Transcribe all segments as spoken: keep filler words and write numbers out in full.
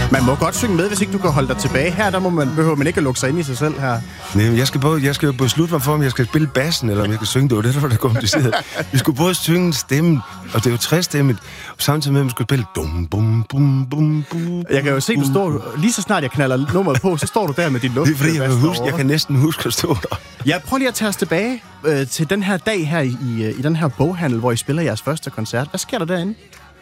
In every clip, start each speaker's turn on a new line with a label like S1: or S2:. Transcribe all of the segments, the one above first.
S1: Man må godt synge med, hvis ikke du kan holde dig tilbage. Her der må man, behøver man ikke at lukke sig ind i sig selv her.
S2: Nej, jeg skal, både, jeg skal jo beslutte mig for, om jeg skal spille bassen, eller om jeg skal synge. Det var det, der var det kompliceret. Vi skulle både synge stemmen, og det er jo trestemmet, og samtidig med, at man skulle spille dum, bum, bum, bum, bum.
S1: Jeg kan jo se, du står, lige så snart jeg knaller nummeret på, så står du der med din luft.
S2: Det er fordi, jeg kan, huske, jeg kan næsten huske at stå der.
S1: Jeg prøver lige at tage os tilbage øh, til den her dag her i, i, i den her boghandel, hvor I spiller jeres første koncert. Hvad sker der derinde?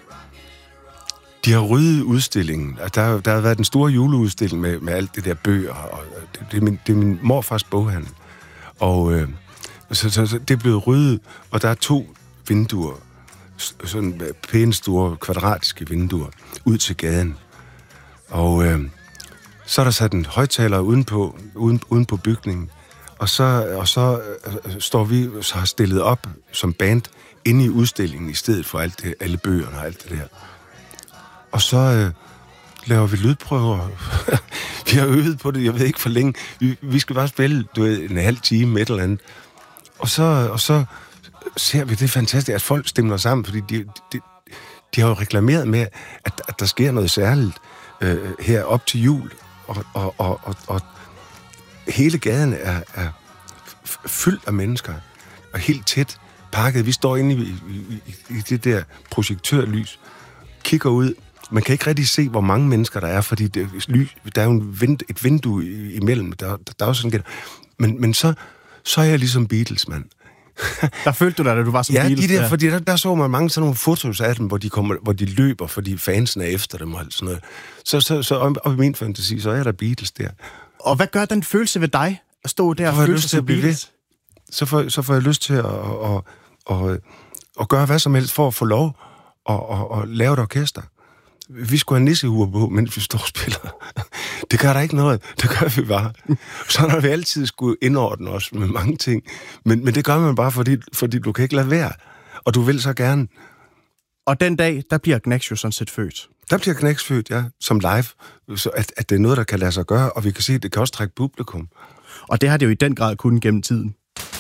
S2: De har ryddet udstillingen. Der, der har været den store juleudstilling med, med alt det der bøger. Og det, det, er min, det er min morfars boghandel. Og øh, så, så, så det er blevet ryddet, og der er to vinduer. Sådan pæne store, kvadratiske vinduer ud til gaden. Og øh, så er der sat en højttaler uden på, uden, uden på bygningen. Og så, og så øh, står vi så har stillet op som band inde i udstillingen, i stedet for alt det, alle bøgerne og alt det der. Og så øh, laver vi lydprøver. Vi har øvet på det, jeg ved ikke for længe. Vi, vi skal bare spille, du ved, en halv time, et eller andet. Og så, og så ser vi, det er fantastisk, at folk stemmer sammen, fordi de, de, de har jo reklameret med, at, at der sker noget særligt øh, her op til jul. Og, og, og, og, og hele gaden er, er fyldt af mennesker, og helt tæt pakket. Vi står inde i, i, i, i det der projektørlys, kigger ud. Man kan ikke rigtig se, hvor mange mennesker der er, fordi det, der er jo en vind, et vindue imellem. Der, der, der er jo sådan, men, men så, så er jeg ligesom Beatles, mand.
S1: Der følte du dig, da du var som
S2: ja,
S1: Beatles?
S2: De der, ja, fordi der, der så man mange sådan nogle fotos af dem, hvor de, kommer, hvor de løber, fordi fansen er efter dem og alt sådan noget. Så, så, så op i min fantasi, så er der Beatles der.
S1: Og hvad gør den følelse ved dig, at stå der og føle sig som Beatles?
S2: Så får, så får jeg lyst til at, at, at, at, at gøre hvad som helst for at få lov at, at, at lave et orkester. Vi skulle have nissehuer på, mens vi står og spiller. Det gør der ikke noget. Det gør vi bare. Så har vi altid skulle indordne os med mange ting. Men, men det gør man bare, fordi, fordi du kan ikke lade være. Og du vil så gerne.
S1: Og den dag, der bliver Gnax jo sådan set født.
S2: Der bliver Gnax født, ja, som live. Så at, at det er noget, der kan lade sig gøre, og vi kan se, at det kan også trække publikum.
S1: Og det har det jo i den grad kun gennem tiden.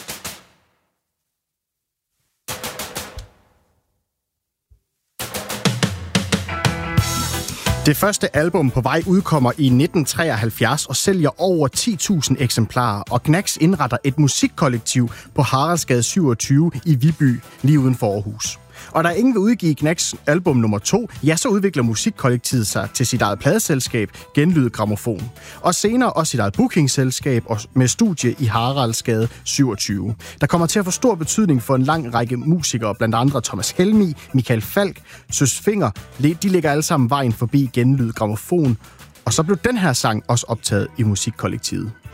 S1: Det første album På vej udkommer i nitten treoghalvfjerds og sælger over ti tusind eksemplarer, og Gnax indretter et musikkollektiv på Haraldsgade syvogtyve i Viby, lige uden for Aarhus. Og da ingen vil udgive Gnax album nummer to, ja, så udvikler musikkollektivet sig til sit eget pladeselskab, Genlyd Grammofon. Og senere også sit eget bookingselskab med studie i Haraldsgade syvogtyve. Der kommer til at få stor betydning for en lang række musikere, blandt andre Thomas Helmig, Michael Falk, Søs Finger. De ligger alle sammen vejen forbi Genlyd Grammofon. Og så blev den her sang også optaget i musikkollektivet.